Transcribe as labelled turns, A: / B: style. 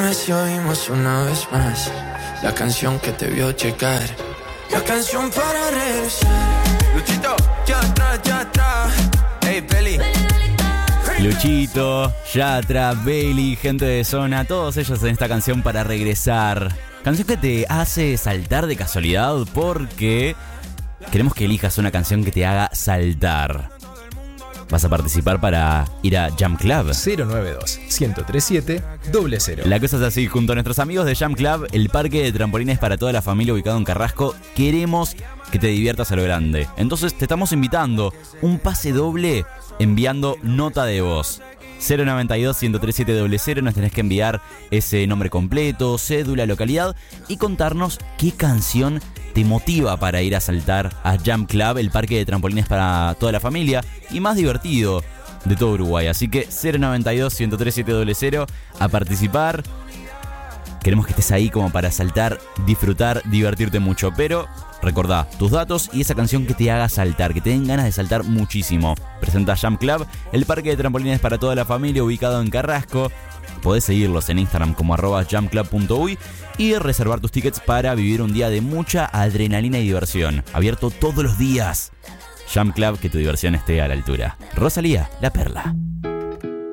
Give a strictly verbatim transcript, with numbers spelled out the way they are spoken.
A: Dime si oímos una vez más la canción que te vio llegar, la canción para regresar. Luchito, ya atrás, ya atrás. Hey, Peli.
B: Luchito, Yatra, Bailey, gente de zona, todos ellos en esta canción para regresar. Canción que te hace saltar de casualidad porque queremos que elijas una canción que te haga saltar. Vas a participar para ir a Jam Club.
C: cero nueve dos, uno cero tres siete, cero cero.
B: La cosa es así, junto a nuestros amigos de Jam Club, el parque de trampolines para toda la familia ubicado en Carrasco, queremos que te diviertas a lo grande. Entonces te estamos invitando un pase doble enviando nota de voz. cero nueve dos, uno tres siete, cero cero, nos tenés que enviar ese nombre completo, cédula, localidad y contarnos qué canción te motiva para ir a saltar a Jam Club, el parque de trampolines para toda la familia y más divertido de todo Uruguay. Así que cero nueve dos, uno tres siete, cero cero a participar. Queremos que estés ahí como para saltar, disfrutar, divertirte mucho, pero recordá tus datos y esa canción que te haga saltar, que te den ganas de saltar muchísimo. Presenta Jam Club, el parque de trampolines para toda la familia ubicado en Carrasco. Podés seguirlos en Instagram como arroba jamclub punto uy y reservar tus tickets para vivir un día de mucha adrenalina y diversión. Abierto todos los días. Jam Club, que tu diversión esté a la altura. Rosalía, La Perla.